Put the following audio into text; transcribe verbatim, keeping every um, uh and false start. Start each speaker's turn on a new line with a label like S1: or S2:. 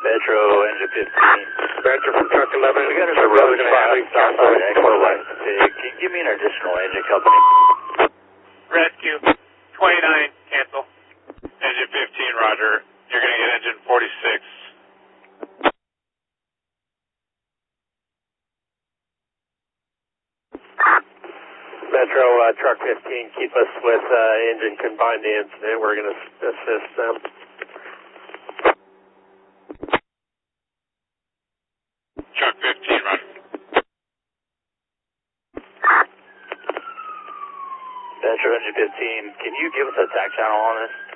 S1: Metro, engine fifteen.
S2: Metro from truck eleven.
S1: We got a road five southside Expo West. Can you give me an additional engine company?
S3: Rescue, twenty-nine, cancel. Engine fifteen, roger. You're going to get engine forty-six.
S2: Metro, uh, truck fifteen, keep us with uh, engine combined the incident. We're going to assist them.
S3: Truck fifteen, roger.
S1: Metro, engine fifteen, can you give us a tack channel on this?